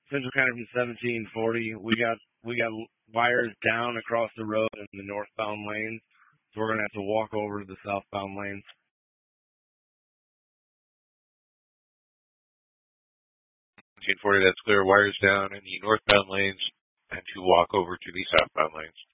Central County from 1740. We got wires down across the road in the northbound lanes, so we're gonna have to walk over to the southbound lanes. 1740, that's clear. Wires down in the northbound lanes and to walk over to the southbound lanes.